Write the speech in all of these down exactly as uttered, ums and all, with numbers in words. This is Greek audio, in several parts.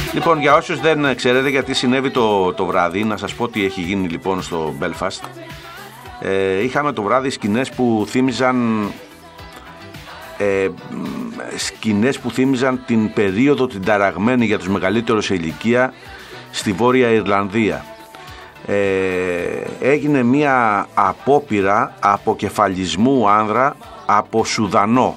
Λοιπόν, για όσους δεν ξέρετε γιατί συνέβη το, το βράδυ, να σας πω τι έχει γίνει λοιπόν στο Belfast. Ε, είχαμε το βράδυ σκηνές που θύμιζαν ε, σκηνές που θύμιζαν την περίοδο την ταραγμένη για τους μεγαλύτερους σε ηλικία στη Βόρεια Ιρλανδία. Ε, έγινε μια απόπειρα αποκεφαλισμού άνδρα από Σουδανό.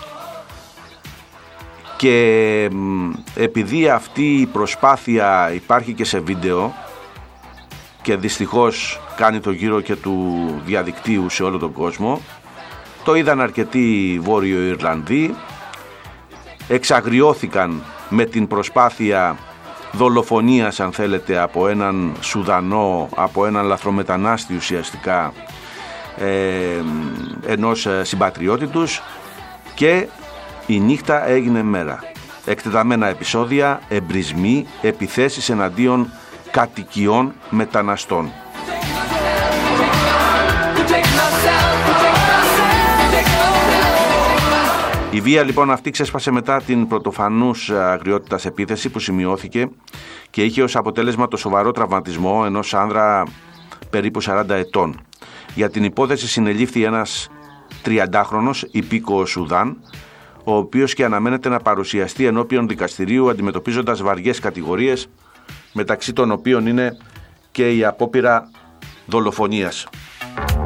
Και επειδή αυτή η προσπάθεια υπάρχει και σε βίντεο και δυστυχώς κάνει το γύρο και του διαδικτύου σε όλο τον κόσμο, το είδαν αρκετοί Βόρειο Ιρλανδοί, εξαγριώθηκαν με την προσπάθεια δολοφονίας, αν θέλετε, από έναν Σουδανό, από έναν λαθρομετανάστη ουσιαστικά, ε, ενός συμπατριώτη τους, και η νύχτα έγινε μέρα. Εκτεταμένα επεισόδια, εμπρισμοί, επιθέσεις εναντίον κατοικιών μεταναστών. Η βία λοιπόν αυτή ξέσπασε μετά την πρωτοφανούς αγριότητας επίθεση που σημειώθηκε και είχε ως αποτέλεσμα το σοβαρό τραυματισμό ενός άνδρα περίπου σαράντα ετών. Για την υπόθεση συνελήφθη ένας τριαντάχρονος υπήκοος Σουδάν, ο οποίος και αναμένεται να παρουσιαστεί ενώπιον δικαστηρίου αντιμετωπίζοντας βαριές κατηγορίες, μεταξύ των οποίων είναι και η απόπειρα δολοφονίας.